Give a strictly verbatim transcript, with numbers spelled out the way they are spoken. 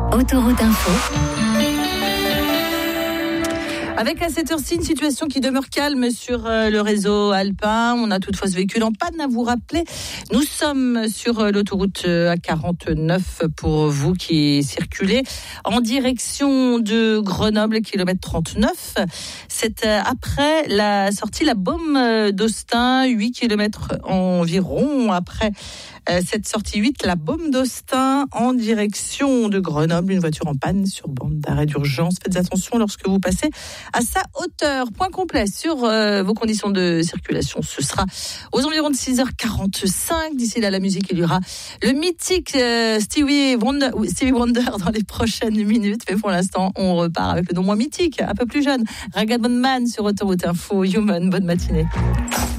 Autoroute Info. Avec à cette heure-ci une situation qui demeure calme sur euh, le réseau alpin. On a toutefois ce véhicule en panne à vous rappeler. Nous sommes sur euh, l'autoroute euh, A quarante-neuf pour vous qui circulez en direction de Grenoble, kilomètre trente-neuf. C'est euh, après la sortie La Baume d'Austin, huit kilomètres environ après euh, cette sortie huit, La Baume d'Austin en direction de Grenoble. Une voiture en panne sur bande d'arrêt d'urgence. Faites attention lorsque vous passez à sa hauteur. Point complet sur euh, vos conditions de circulation. Ce sera aux environs de six heures quarante-cinq. D'ici là, la musique, il y aura le mythique euh, Stevie Wonder, Stevie Wonder dans les prochaines minutes. Mais pour l'instant, on repart avec le nom moins mythique, un peu plus jeune. Ragabond Man sur Autoroute Info. Human, bonne matinée.